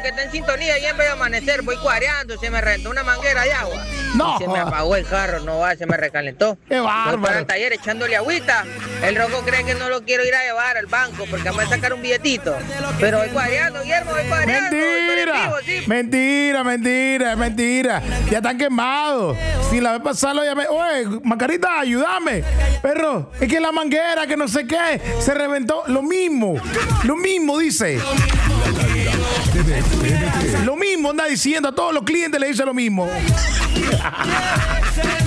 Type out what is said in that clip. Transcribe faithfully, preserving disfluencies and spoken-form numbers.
que está en sintonía y en vez de amanecer voy cuareando, se me reventó una manguera de agua. No. Y se me apagó el carro, no va, se me recalentó. Qué bárbaro. Voy para el taller echándole agüita. El roco cree que no lo quiero ir a llevar al banco porque me va a sacar un billetito. Pero voy cuareando, Guillermo, voy cuareando. Mentira, vivo, ¿sí? mentira, mentira, mentira. Ya están quemados. Si la vez pasada lo llamé, oye, Macarita, ayúdame. Perro, es que la manguera, que no sé qué, se reventó. Lo mismo, lo mismo dice. Lo mismo anda diciendo, a todos los clientes le dice lo mismo.